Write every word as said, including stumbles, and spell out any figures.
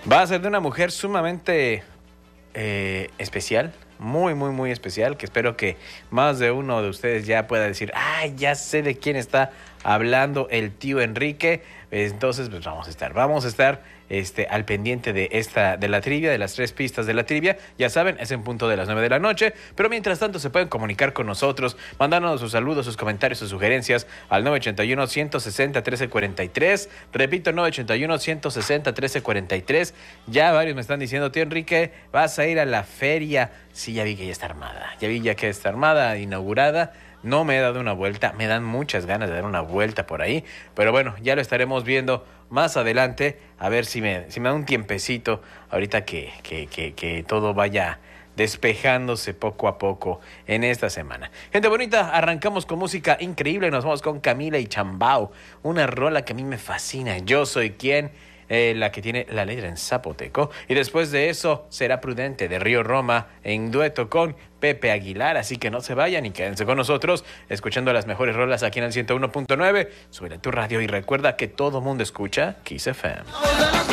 Va a ser de una mujer sumamente eh, especial, muy, muy, muy especial, que espero que más de uno de ustedes ya pueda decir, ay, ya sé de quién está hablando el tío Enrique. Entonces, pues vamos a estar, vamos a estar este, al pendiente de esta, de la trivia, de las tres pistas de la trivia. Ya saben, es en punto de las nueve de la noche, pero mientras tanto se pueden comunicar con nosotros, mandándonos sus saludos, sus comentarios, sus sugerencias al nueve ochenta y uno, ciento sesenta, trece cuarenta y tres. Repito, nueve ochenta y uno, ciento sesenta, trece cuarenta y tres. Ya varios me están diciendo, tío Enrique, vas a ir a la feria. Sí, ya vi que ya está armada, ya vi ya que está armada, inaugurada. No me he dado una vuelta, me dan muchas ganas de dar una vuelta por ahí, pero bueno, ya lo estaremos viendo más adelante, a ver si me, si me da un tiempecito, ahorita que, que, que, que todo vaya despejándose poco a poco en esta semana. Gente bonita, arrancamos con música increíble, nos vamos con Camila y Chambao, una rola que a mí me fascina, Yo Soy Quien, eh, la que tiene la letra en zapoteco, y después de eso será Prudente de Río Roma en dueto con Pepe Aguilar, así que no se vayan y quédense con nosotros escuchando las mejores rolas aquí en el ciento uno punto nueve. Sube tu radio y recuerda que todo mundo escucha Kiss F M.